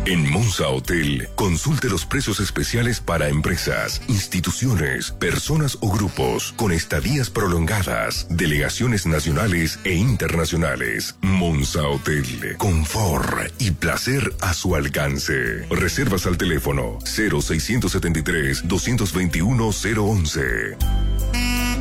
En Monza Hotel, consulte los precios especiales para empresas, instituciones, personas o grupos, con estadías prolongadas, delegaciones nacionales e internacionales. Monza Hotel, confort y placer a su alcance. Reservas al teléfono 0673-221-011.